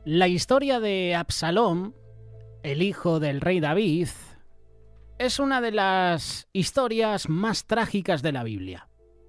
La historia de Absalón, el hijo del rey David, es una de las historias más trágicas de la Biblia.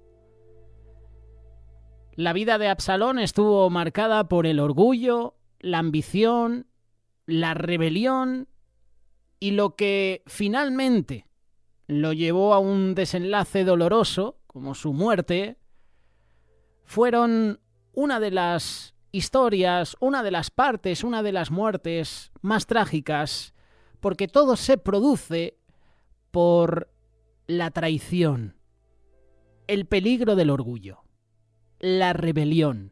La vida de Absalón estuvo marcada por el orgullo, la ambición, la rebelión y lo que finalmente lo llevó a un desenlace doloroso, como su muerte, fueron una de las historias, una de las partes, una de las muertes más trágicas, porque todo se produce por la traición, el peligro del orgullo, la rebelión.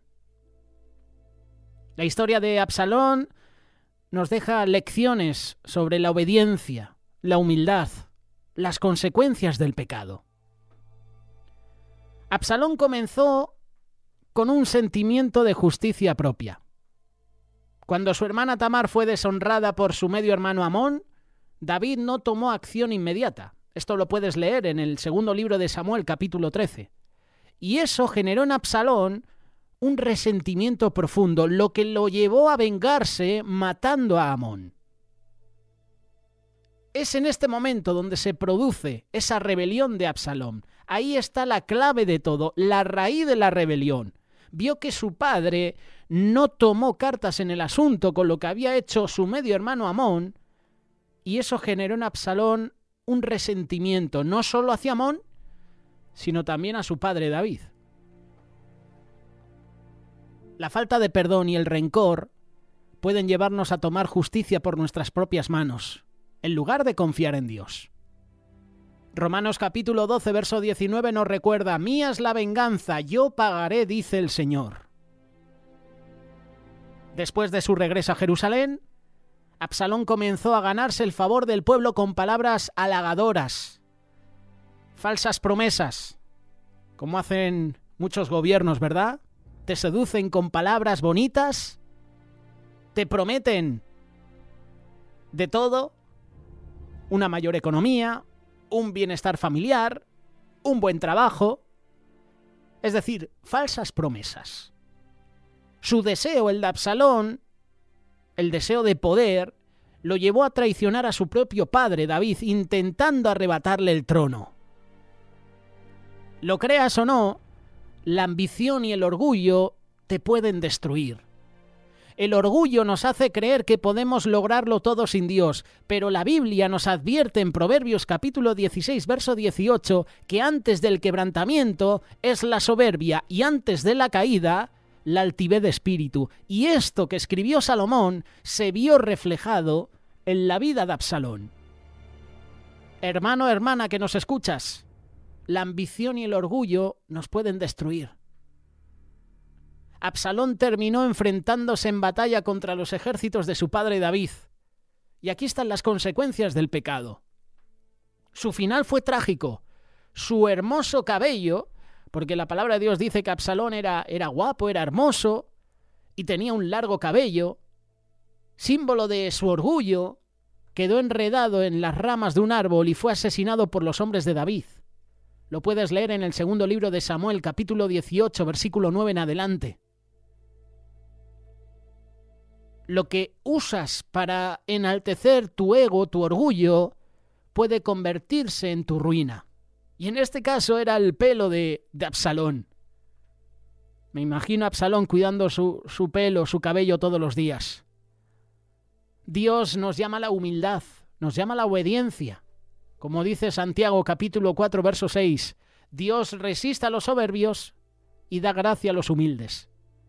La historia de Absalón nos deja lecciones sobre la obediencia, la humildad, las consecuencias del pecado. Absalón comenzó con un sentimiento de justicia propia. Cuando su hermana Tamar fue deshonrada por su medio hermano Amón, David no tomó acción inmediata. Esto lo puedes leer en el segundo libro de Samuel, capítulo 13. Y eso generó en Absalón un resentimiento profundo, lo que lo llevó a vengarse matando a Amón. Es en este momento donde se produce esa rebelión de Absalón. Ahí está la clave de todo, la raíz de la rebelión. Vio que su padre no tomó cartas en el asunto con lo que había hecho su medio hermano Amón, y eso generó en Absalón un resentimiento, no solo hacia Amón, sino también a su padre David. La falta de perdón y el rencor pueden llevarnos a tomar justicia por nuestras propias manos, en lugar de confiar en Dios. Romanos capítulo 12, verso 19 nos recuerda: «Mía es la venganza, yo pagaré, dice el Señor». Después de su regreso a Jerusalén, Absalón comenzó a ganarse el favor del pueblo con palabras halagadoras, falsas promesas, como hacen muchos gobiernos, ¿verdad? Te seducen con palabras bonitas, te prometen de todo, una mayor economía, un bienestar familiar, un buen trabajo, es decir, falsas promesas. Su deseo, el de Absalón, el deseo de poder, lo llevó a traicionar a su propio padre, David, intentando arrebatarle el trono. Lo creas o no, la ambición y el orgullo te pueden destruir. El orgullo nos hace creer que podemos lograrlo todo sin Dios, pero la Biblia nos advierte en Proverbios capítulo 16, verso 18, que antes del quebrantamiento es la soberbia y antes de la caída, la altivez de espíritu. Y esto que escribió Salomón se vio reflejado en la vida de Absalón. Hermano, hermana que nos escuchas, la ambición y el orgullo nos pueden destruir. Absalón terminó enfrentándose en batalla contra los ejércitos de su padre David. Y aquí están las consecuencias del pecado. Su final fue trágico. Su hermoso cabello, porque la palabra de Dios dice que Absalón era guapo, era hermoso, y tenía un largo cabello, símbolo de su orgullo, quedó enredado en las ramas de un árbol y fue asesinado por los hombres de David. Lo puedes leer en el segundo libro de Samuel, capítulo 18, versículo 9 en adelante. Lo que usas para enaltecer tu ego, tu orgullo, puede convertirse en tu ruina. Y en este caso era el pelo de Absalón. Me imagino a Absalón cuidando su pelo, su cabello todos los días. Dios nos llama a la humildad, nos llama a la obediencia. Como dice Santiago capítulo 4, verso 6, Dios resiste a los soberbios y da gracia a los humildes.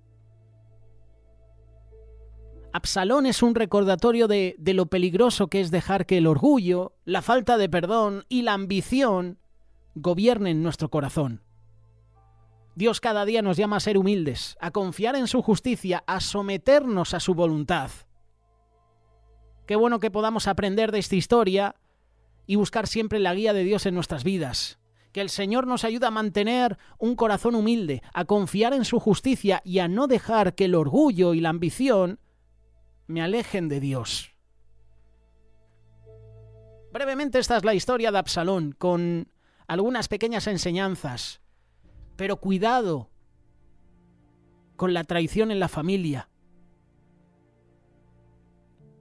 Absalón es un recordatorio de lo peligroso que es dejar que el orgullo, la falta de perdón y la ambición gobiernen nuestro corazón. Dios cada día nos llama a ser humildes, a confiar en su justicia, a someternos a su voluntad. Qué bueno que podamos aprender de esta historia y buscar siempre la guía de Dios en nuestras vidas. Que el Señor nos ayude a mantener un corazón humilde, a confiar en su justicia y a no dejar que el orgullo y la ambición me alejen de Dios. Brevemente, esta es la historia de Absalón, con algunas pequeñas enseñanzas. Pero cuidado con la traición en la familia.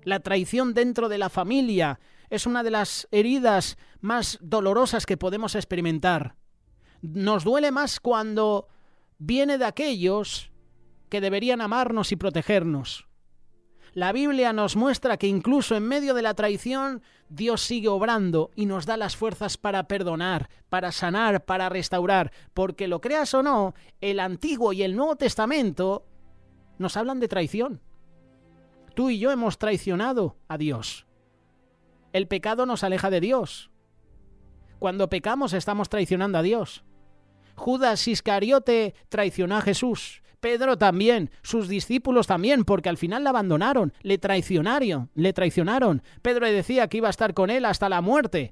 La traición dentro de la familia es una de las heridas más dolorosas que podemos experimentar. Nos duele más cuando viene de aquellos que deberían amarnos y protegernos. La Biblia nos muestra que incluso en medio de la traición, Dios sigue obrando y nos da las fuerzas para perdonar, para sanar, para restaurar. Porque lo creas o no, el Antiguo y el Nuevo Testamento nos hablan de traición. Tú y yo hemos traicionado a Dios. El pecado nos aleja de Dios. Cuando pecamos estamos traicionando a Dios. Judas Iscariote traicionó a Jesús. Pedro también, sus discípulos también, porque al final le abandonaron, le traicionaron. Pedro decía que iba a estar con él hasta la muerte.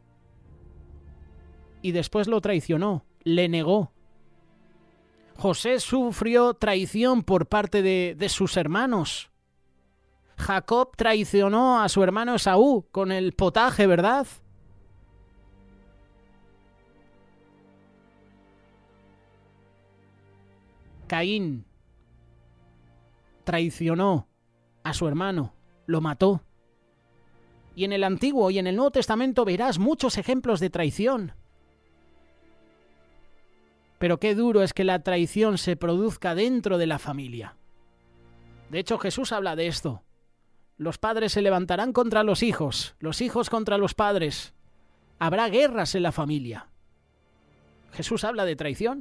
Y después lo traicionó, le negó. José sufrió traición por parte de sus hermanos. Jacob traicionó a su hermano Esaú con el potaje, ¿verdad? Caín traicionó a su hermano, lo mató. Y en el Antiguo y en el Nuevo Testamento verás muchos ejemplos de traición. Pero qué duro es que la traición se produzca dentro de la familia. De hecho, Jesús habla de esto. Los padres se levantarán contra los hijos contra los padres. Habrá guerras en la familia. Jesús habla de traición.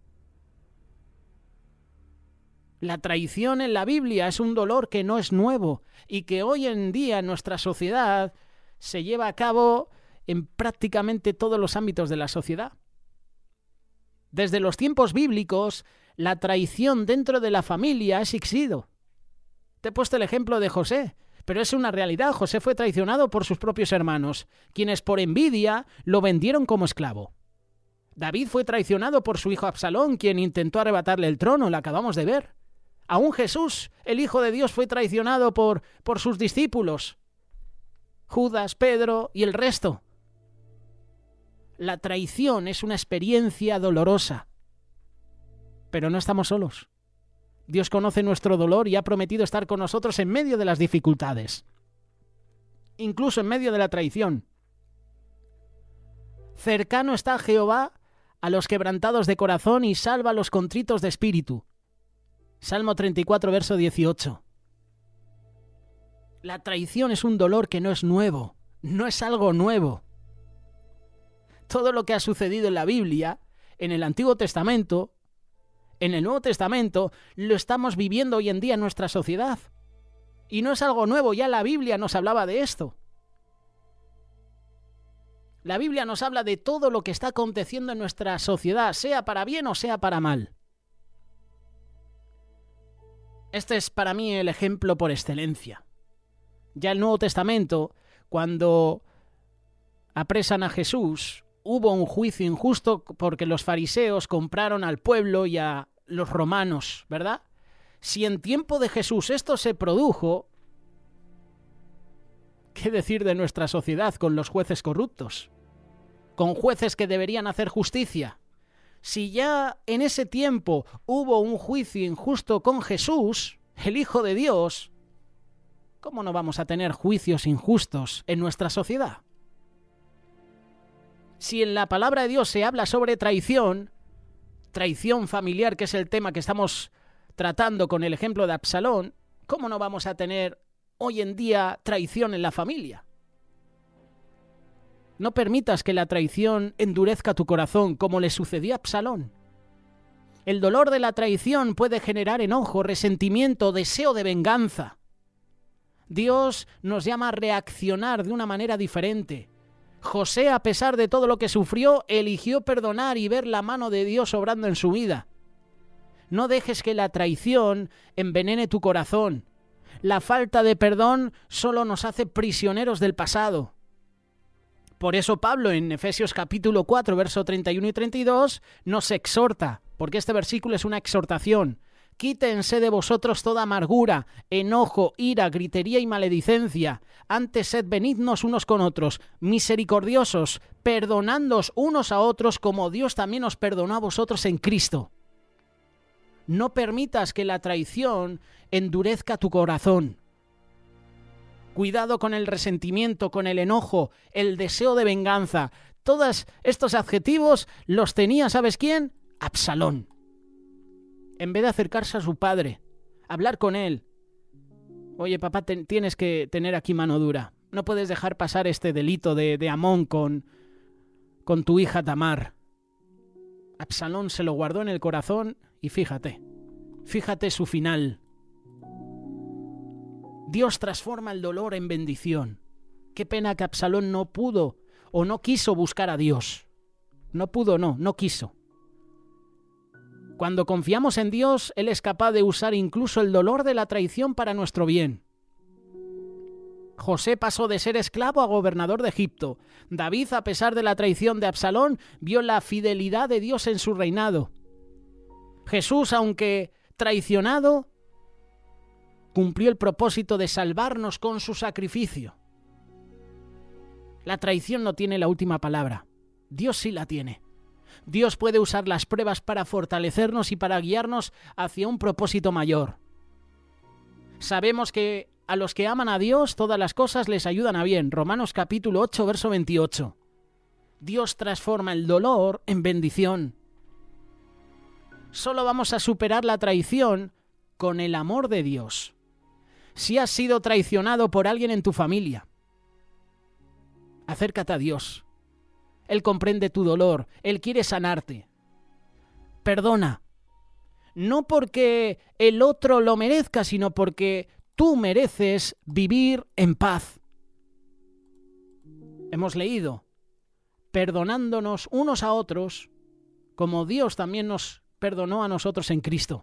La traición en la Biblia es un dolor que no es nuevo y que hoy en día en nuestra sociedad se lleva a cabo en prácticamente todos los ámbitos de la sociedad. Desde los tiempos bíblicos, la traición dentro de la familia ha existido. Te he puesto el ejemplo de José, pero es una realidad. José fue traicionado por sus propios hermanos, quienes por envidia lo vendieron como esclavo. David fue traicionado por su hijo Absalón, quien intentó arrebatarle el trono, lo acabamos de ver. Aún Jesús, el Hijo de Dios, fue traicionado por sus discípulos, Judas, Pedro y el resto. La traición es una experiencia dolorosa, pero no estamos solos. Dios conoce nuestro dolor y ha prometido estar con nosotros en medio de las dificultades, incluso en medio de la traición. Cercano está Jehová a los quebrantados de corazón y salva a los contritos de espíritu. Salmo 34, verso 18. La traición es un dolor que no es nuevo, no es algo nuevo. Todo lo que ha sucedido en la Biblia, en el Antiguo Testamento, en el Nuevo Testamento, lo estamos viviendo hoy en día en nuestra sociedad. Y no es algo nuevo, ya la Biblia nos hablaba de esto. La Biblia nos habla de todo lo que está aconteciendo en nuestra sociedad, sea para bien o sea para mal. Este es para mí el ejemplo por excelencia. Ya el Nuevo Testamento, cuando apresan a Jesús, hubo un juicio injusto porque los fariseos compraron al pueblo y a los romanos, ¿verdad? Si en tiempo de Jesús esto se produjo, ¿qué decir de nuestra sociedad con los jueces corruptos? Con jueces que deberían hacer justicia. Si ya en ese tiempo hubo un juicio injusto con Jesús, el Hijo de Dios, ¿cómo no vamos a tener juicios injustos en nuestra sociedad? Si en la palabra de Dios se habla sobre traición familiar, que es el tema que estamos tratando con el ejemplo de Absalón, ¿cómo no vamos a tener hoy en día traición en la familia? No permitas que la traición endurezca tu corazón como le sucedió a Absalón. El dolor de la traición puede generar enojo, resentimiento, deseo de venganza. Dios nos llama a reaccionar de una manera diferente. José, a pesar de todo lo que sufrió, eligió perdonar y ver la mano de Dios obrando en su vida. No dejes que la traición envenene tu corazón. La falta de perdón solo nos hace prisioneros del pasado. Por eso Pablo en Efesios capítulo 4, verso 31 y 32 nos exhorta, porque este versículo es una exhortación. Quítense de vosotros toda amargura, enojo, ira, gritería y maledicencia. Antes sed benignos unos con otros, misericordiosos, perdonándoos unos a otros como Dios también os perdonó a vosotros en Cristo. No permitas que la traición endurezca tu corazón. Cuidado con el resentimiento, con el enojo, el deseo de venganza. Todos estos adjetivos los tenía, ¿sabes quién? Absalón. En vez de acercarse a su padre, hablar con él. Oye, papá, tienes que tener aquí mano dura. No puedes dejar pasar este delito de Amón con tu hija Tamar. Absalón se lo guardó en el corazón y fíjate su final. Dios transforma el dolor en bendición. Qué pena que Absalón no pudo o no quiso buscar a Dios. No quiso. Cuando confiamos en Dios, Él es capaz de usar incluso el dolor de la traición para nuestro bien. José pasó de ser esclavo a gobernador de Egipto. David, a pesar de la traición de Absalón, vio la fidelidad de Dios en su reinado. Jesús, aunque traicionado, cumplió el propósito de salvarnos con su sacrificio. La traición no tiene la última palabra. Dios sí la tiene. Dios puede usar las pruebas para fortalecernos y para guiarnos hacia un propósito mayor. Sabemos que a los que aman a Dios, todas las cosas les ayudan a bien. Romanos capítulo 8, verso 28. Dios transforma el dolor en bendición. Solo vamos a superar la traición con el amor de Dios. Si has sido traicionado por alguien en tu familia, acércate a Dios. Él comprende tu dolor, Él quiere sanarte. Perdona. No porque el otro lo merezca, sino porque tú mereces vivir en paz. Hemos leído, perdonándonos unos a otros, como Dios también nos perdonó a nosotros en Cristo.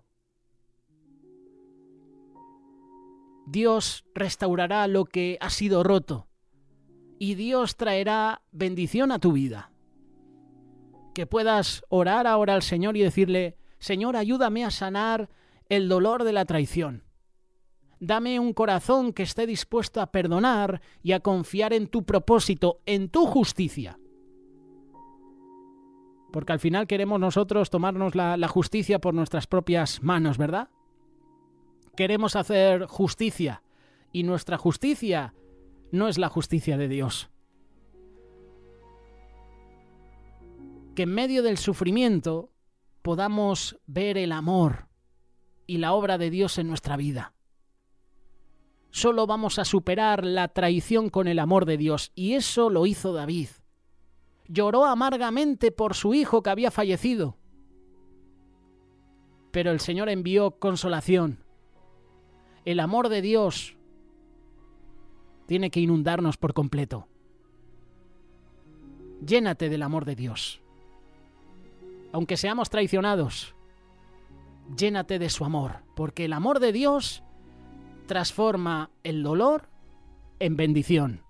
Dios restaurará lo que ha sido roto y Dios traerá bendición a tu vida. Que puedas orar ahora al Señor y decirle: Señor, ayúdame a sanar el dolor de la traición. Dame un corazón que esté dispuesto a perdonar y a confiar en tu propósito, en tu justicia. Porque al final queremos nosotros tomarnos la justicia por nuestras propias manos, ¿verdad? Queremos hacer justicia y nuestra justicia no es la justicia de Dios. Que en medio del sufrimiento podamos ver el amor y la obra de Dios en nuestra vida. Solo vamos a superar la traición con el amor de Dios, y eso lo hizo David. Lloró amargamente por su hijo que había fallecido, pero el Señor envió consolación. El amor de Dios tiene que inundarnos por completo. Llénate del amor de Dios. Aunque seamos traicionados, llénate de su amor, porque el amor de Dios transforma el dolor en bendición.